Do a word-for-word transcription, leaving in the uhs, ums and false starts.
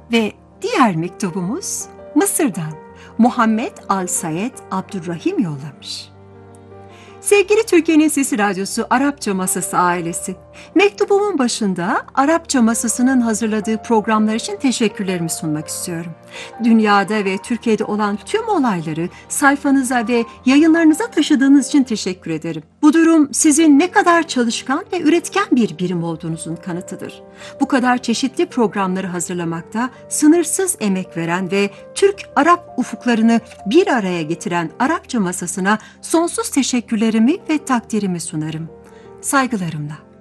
Ve diğer mektubumuz Mısır'dan Muhammed Al-Sayed Abdurrahim yollamış. Sevgili Türkiye'nin Sesi Radyosu Arapça Masası ailesi, mektubumun başında Arapça Masası'nın hazırladığı programlar için teşekkürlerimi sunmak istiyorum. Dünyada ve Türkiye'de olan tüm olayları sayfanıza ve yayınlarınıza taşıdığınız için teşekkür ederim. Bu durum sizin ne kadar çalışkan ve üretken bir birim olduğunuzun kanıtıdır. Bu kadar çeşitli programları hazırlamakta sınırsız emek veren ve Türk-Arap ufuklarını bir araya getiren Arapça Masası'na sonsuz teşekkürlerimi ve takdirimi sunarım. Saygılarımla.